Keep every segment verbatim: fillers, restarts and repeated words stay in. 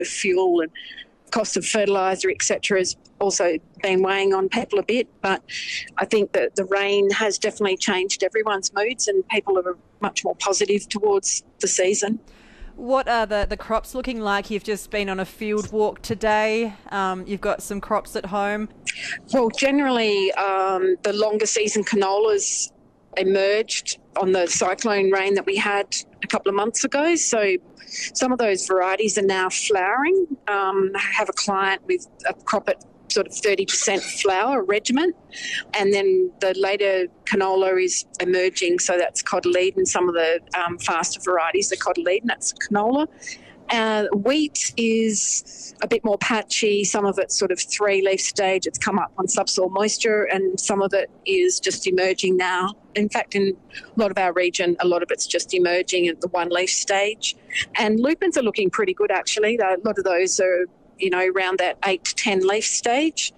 fuel and cost of fertiliser, et cetera, has also been weighing on people a bit. But I think that the rain has definitely changed everyone's moods and people are much more positive towards the season. What are the, the crops looking like? You've just been on a field walk today. Um, you've got some crops at home. Well, generally, um, the longer season canolas emerged on the cyclone rain that we had a couple of months ago. So some of those varieties are now flowering. Um, I have a client with a crop at sort of thirty percent flower regiment, and then the later canola is emerging, so that's cotyledon. Some of the um, faster varieties are cotyledon, that's canola. Uh, wheat is a bit more patchy. Some of it's sort of three-leaf stage. It's come up on subsoil moisture, and some of it is just emerging now. In fact, in a lot of our region, a lot of it's just emerging at the one-leaf stage. And lupins are looking pretty good, actually. A lot of those are, you know, around that eight to ten leaf stage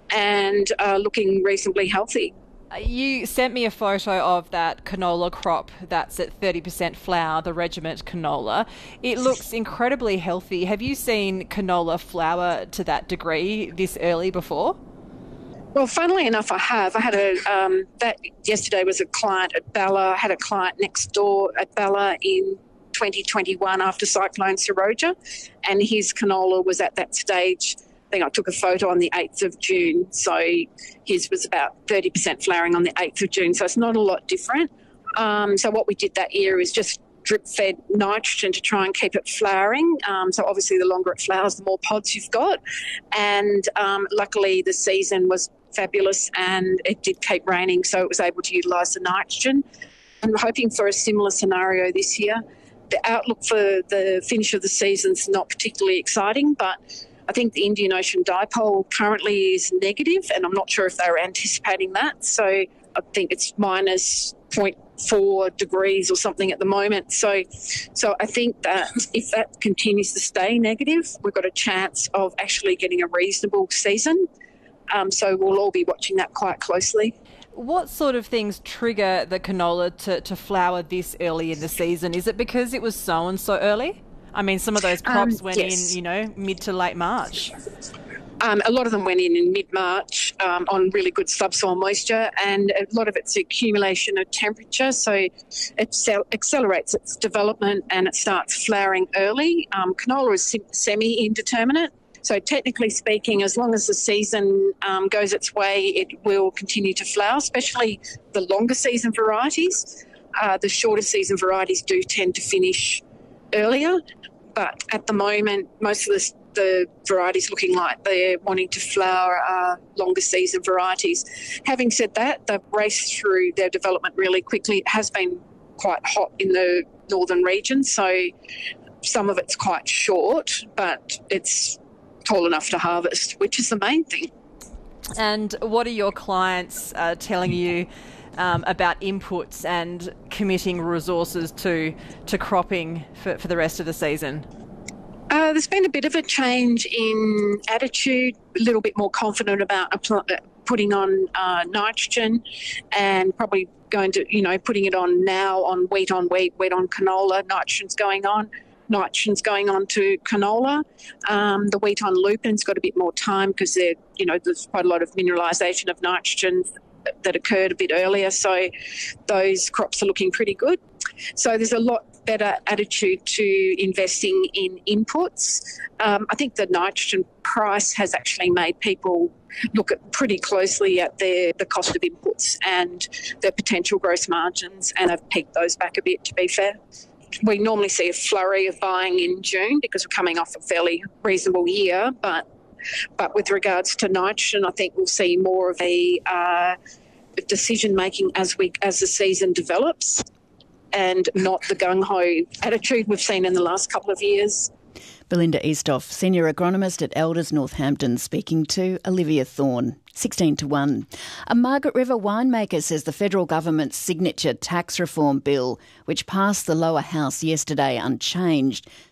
and uh, looking reasonably healthy. You sent me a photo of that canola crop that's at thirty percent flower, the regiment canola. It looks incredibly healthy. Have you seen canola flower to that degree this early before? Well, funnily enough, I have. I had a, um, that yesterday was a client at Bella. I had a client next door at Bella in twenty twenty-one after Cyclone Seroja, and his canola was at that stage. I think I took a photo on the eighth of June, so his was about thirty percent flowering on the eighth of June, so it's not a lot different. Um, so what we did that year is just drip-fed nitrogen to try and keep it flowering. Um, so obviously the longer it flowers, the more pods you've got. And um, luckily the season was fabulous and it did keep raining, so it was able to utilise the nitrogen. I'm hoping for a similar scenario this year. The outlook for the finish of the season is not particularly exciting, but I think the Indian Ocean dipole currently is negative, and I'm not sure if they were anticipating that. So I think it's minus zero point four degrees or something at the moment. So, so I think that if that continues to stay negative, we've got a chance of actually getting a reasonable season. Um, so we'll all be watching that quite closely. What sort of things trigger the canola to, to flower this early in the season? Is it because it was sown so early? I mean, some of those crops um, went yes. in, you know, mid to late March. Um, a lot of them went in in mid-March um, on really good subsoil moisture, and a lot of it's accumulation of temperature, so it cel- accelerates its development and it starts flowering early. Um, canola is sim- semi-indeterminate, so technically speaking, as long as the season um, goes its way, it will continue to flower, especially the longer season varieties. Uh, the shorter season varieties do tend to finish earlier, but at the moment, most of the the varieties looking like they're wanting to flower are longer season varieties. Having said that, they've raced through their development really quickly. It has been quite hot in the northern region, so some of it's quite short, but it's tall enough to harvest, which is the main thing. And what are your clients uh, telling you um, about inputs and committing resources to to cropping for, for the rest of the season? Uh, there's been a bit of a change in attitude, a little bit more confident about putting on uh, nitrogen and probably going to, you know, putting it on now on wheat on wheat, wheat on canola, nitrogen's going on. Nitrogen's going on to canola. Um, the wheat on lupin's got a bit more time because there, you know, there's quite a lot of mineralisation of nitrogen that occurred a bit earlier, so those crops are looking pretty good. So there's a lot better attitude to investing in inputs. Um, I think the nitrogen price has actually made people look at pretty closely at their the cost of inputs and their potential gross margins, and have peaked those back a bit, to be fair. We normally see a flurry of buying in June because we're coming off a fairly reasonable year, but but with regards to nitrogen, I think we'll see more of a uh, decision making as we as the season develops, and not the gung-ho attitude we've seen in the last couple of years. Belinda Easthoff, Senior Agronomist at Elders Northampton, speaking to Olivia Thorne. sixteen to one. A Margaret River winemaker says the federal government's signature tax reform bill, which passed the lower house yesterday unchanged,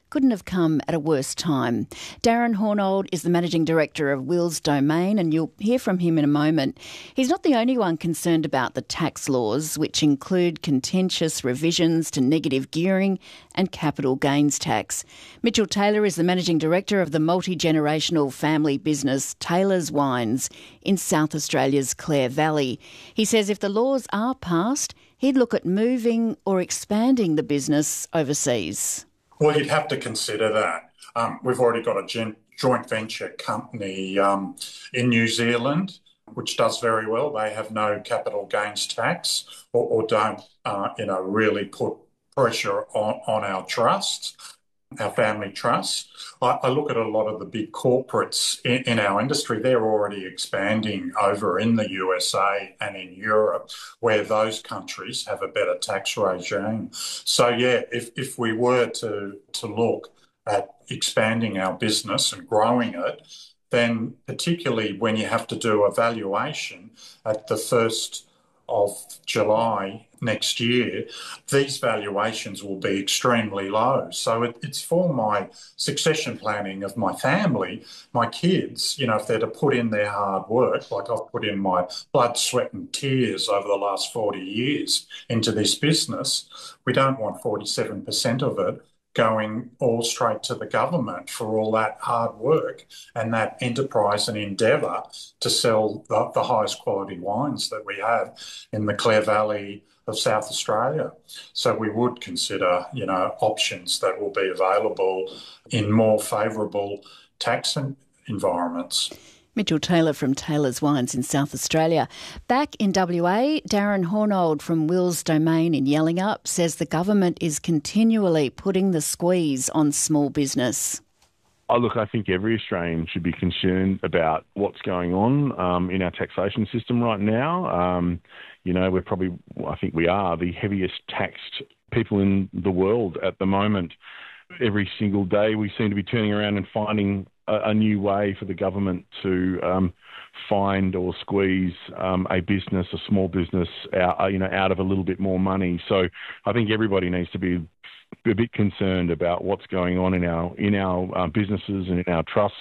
couldn't have come at a worse time. Darren Hornold is the Managing Director of Wills Domain, and you'll hear from him in a moment. He's not the only one concerned about the tax laws, which include contentious revisions to negative gearing and capital gains tax. Mitchell Taylor is the Managing Director of the multi-generational family business Taylor's Wines in South Australia's Clare Valley. He says if the laws are passed, he'd look at moving or expanding the business overseas. Well, you'd have to consider that. Um, we've already got a gen- joint venture company um, in New Zealand, which does very well. They have no capital gains tax or, or don't, uh, you know, really put pressure on, on our trusts, our family trusts. I, I look at a lot of the big corporates in, in our industry. They're already expanding over in the U S A and in Europe, where those countries have a better tax regime. So, yeah, if, if we were to, to look at expanding our business and growing it, then particularly when you have to do a valuation at the first of July next year, these valuations will be extremely low. So it, it's for my succession planning of my family, my kids, you know, if they're to put in their hard work, like I've put in my blood, sweat and tears over the last forty years into this business, we don't want forty-seven percent of it going all straight to the government for all that hard work and that enterprise and endeavour to sell the, the highest quality wines that we have in the Clare Valley of South Australia. So we would consider, you know, options that will be available in more favourable tax environments. Mitchell Taylor from Taylor's Wines in South Australia. Back in W A, Darren Hornold from Wills Domain in Yellingup says the government is continually putting the squeeze on small business. Oh, look, I think every Australian should be concerned about what's going on um, in our taxation system right now. Um, you know, we're probably, I think we are the heaviest taxed people in the world at the moment. Every single day we seem to be turning around and finding a, a new way for the government to um, find or squeeze um, a business, a small business, out, you know, out of a little bit more money. So I think everybody needs to be a bit concerned about what's going on in our in our uh, businesses and in our trusts,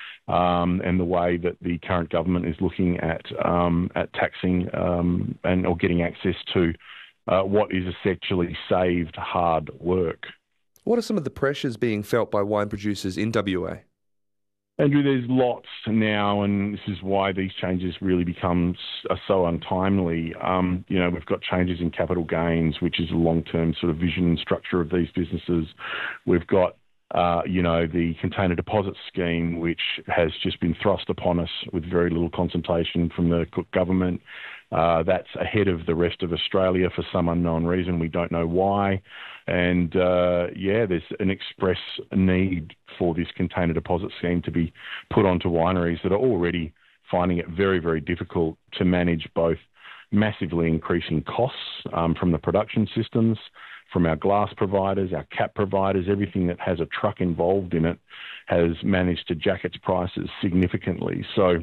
um, and the way that the current government is looking at um, at taxing um, and or getting access to uh, what is essentially saved hard work. What are some of the pressures being felt by wine producers in W A? Andrew, there's lots now, and this is why these changes really become are so untimely. Um, you know, we've got changes in capital gains, which is a long-term sort of vision and structure of these businesses. We've got, uh, you know, the container deposit scheme, which has just been thrust upon us with very little consultation from the Cook government. Uh, that's ahead of the rest of Australia for some unknown reason. We don't know why. And, uh, yeah, there's an express need for this container deposit scheme to be put onto wineries that are already finding it very, very difficult to manage both massively increasing costs um, from the production systems, from our glass providers, our cap providers. Everything that has a truck involved in it has managed to jack its prices significantly. So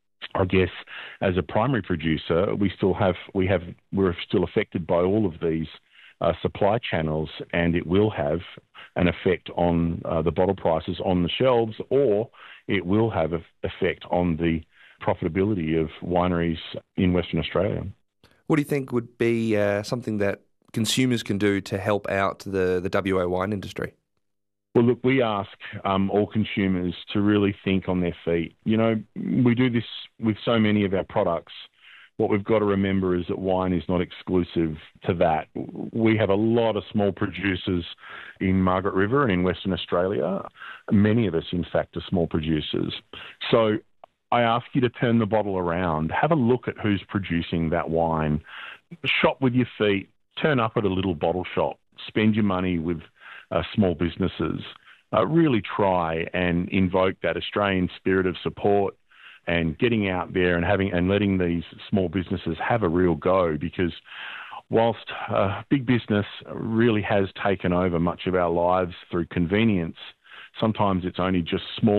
I guess as a primary producer, we still have, we have, we're still affected by all of these uh, supply channels, and it will have an effect on uh, the bottle prices on the shelves, or it will have an effect on the profitability of wineries in Western Australia. What do you think would be uh, something that consumers can do to help out the, the W A wine industry? Well, look, we ask um, all consumers to really think on their feet. You know, we do this with so many of our products. What we've got to remember is that wine is not exclusive to that. We have a lot of small producers in Margaret River and in Western Australia. Many of us, in fact, are small producers. So I ask you to turn the bottle around, have a look at who's producing that wine, shop with your feet, turn up at a little bottle shop, spend your money with uh, small businesses. Uh, really try and invoke that Australian spirit of support and getting out there and having and letting these small businesses have a real go, because whilst uh, big business really has taken over much of our lives through convenience, sometimes it's only just small